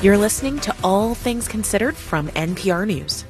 You're listening to All Things Considered from NPR News.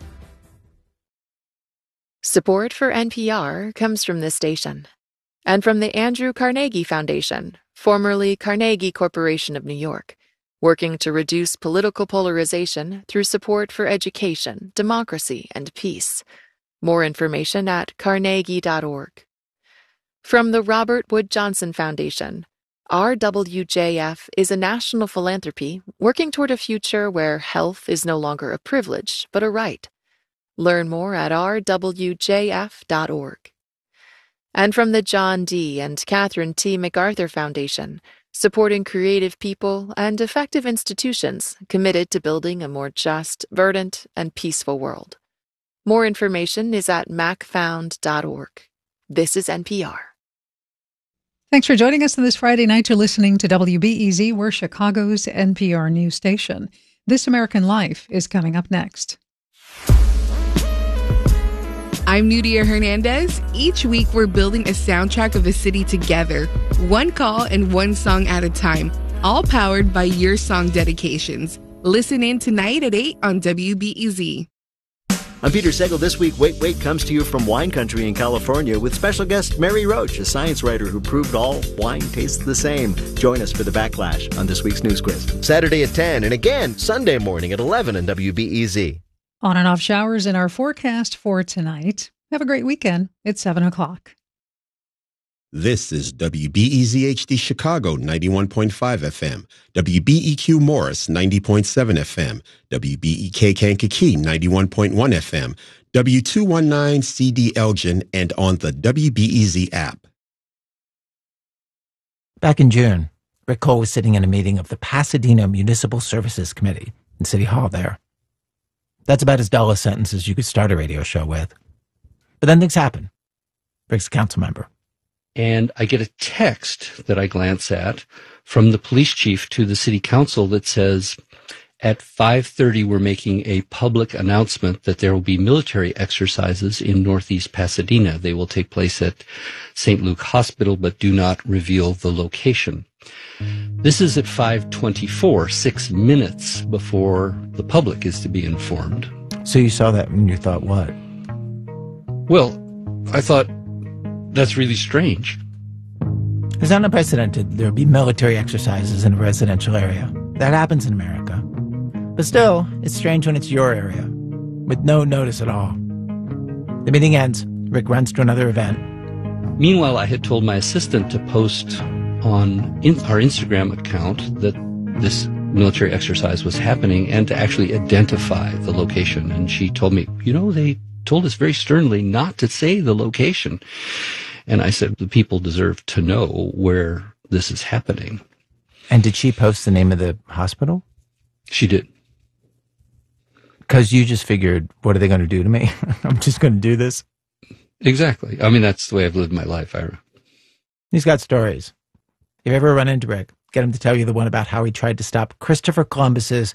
Support for NPR comes from this station and from the Andrew Carnegie Foundation, formerly Carnegie Corporation of New York, working to reduce political polarization through support for education, democracy, and peace. More information at carnegie.org. From the Robert Wood Johnson Foundation, RWJF is a national philanthropy working toward a future where health is no longer a privilege, but a right. Learn more at rwjf.org. And from the John D. and Catherine T. MacArthur Foundation, supporting creative people and effective institutions committed to building a more just, verdant, and peaceful world. More information is at macfound.org. This is NPR. Thanks for joining us on this Friday night. You're listening to WBEZ. We're Chicago's NPR news station. This American Life is coming up next. I'm Nudia Hernandez. Each week, we're building a soundtrack of a city together, one call and one song at a time, all powered by your song dedications. Listen in tonight at 8 on WBEZ. I'm Peter Sagal. This week, Wait, Wait comes to you from wine country in California with special guest Mary Roach, a science writer who proved all wine tastes the same. Join us for the Backlash on this week's News Quiz. Saturday at 10 and again Sunday morning at 11 on WBEZ. On and off showers in our forecast for tonight. Have a great weekend. It's 7 o'clock. This is WBEZ HD Chicago 91.5 FM, WBEQ Morris 90.7 FM, WBEK Kankakee 91.1 FM, W219 CD Elgin, and on the WBEZ app. Back in June, Rick Cole was sitting in a meeting of the Pasadena Municipal Services Committee in City Hall there. That's about as dull a sentence as you could start a radio show with. But then things happen. Rick's a council member. And I get a text that I glance at from the police chief to the city council that says, at 5:30, we're making a public announcement that there will be military exercises in Northeast Pasadena. They will take place at St. Luke Hospital, but do not reveal the location. This is at 5:24, 6 minutes before the public is to be informed. So you saw that and you thought what? Well, I thought, that's really strange. It's not unprecedented. There will be military exercises in a residential area. That happens in America. But still, it's strange when it's your area, with no notice at all. The meeting ends. Rick runs to another event. Meanwhile, I had told my assistant to post on our Instagram account that this military exercise was happening and to actually identify the location. And she told me, they told us very sternly not to say the location. And I said, the people deserve to know where this is happening. And did she post the name of the hospital? She did. Because you just figured, what are they going to do to me? I'm just going to do this. Exactly. I mean, that's the way I've lived my life, Ira. He's got stories. If you ever run into Rick, get him to tell you the one about how he tried to stop Christopher Columbus's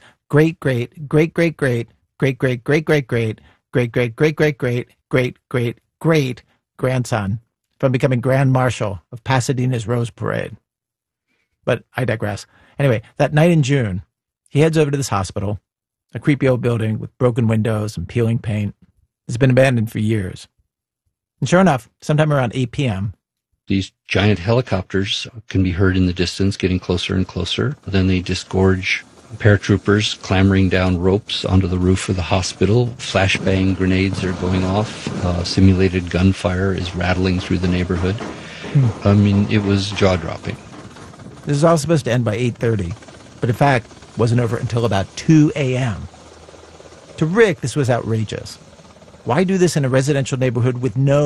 great grandson from becoming Grand Marshal of Pasadena's Rose Parade. But I digress. Anyway, that night in June, he heads over to this hospital, a creepy old building with broken windows and peeling paint. It's been abandoned for years. And sure enough, sometime around 8 p.m., these giant helicopters can be heard in the distance, getting closer and closer. But then they disgorge paratroopers clambering down ropes onto the roof of the hospital. Flashbang grenades are going off. Simulated gunfire is rattling through the neighborhood. I mean, it was jaw-dropping. This is all supposed to end by 8:30, but in fact, wasn't over until about 2 a.m. To Rick, this was outrageous. Why do this in a residential neighborhood with no